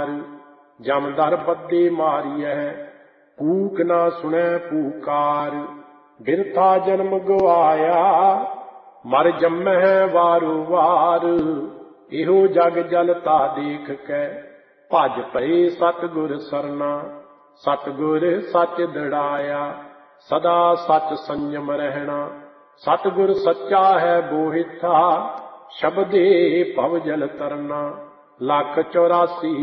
जमदर birthday मारिय कूक ना सुनै पुकार। बिरथा जन्म गवाया मर जम्मह वारो वार। इहो जग जलता देख कै भज पए सतगुर सरना। सतगुर सच दृढ़ाया सदा सच संयम रहना। सतगुर सच्चा है बोहिथा शब्दे भव जल तरना। लख 84